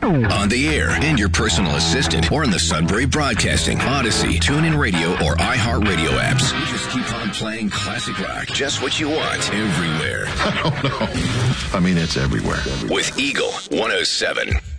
On the air, and your personal assistant, or in the Sunbury Broadcasting, Odyssey, TuneIn Radio, or iHeartRadio apps. You just keep on playing classic rock. Just what you want, everywhere. I don't know. I mean, it's everywhere. With Eagle 107.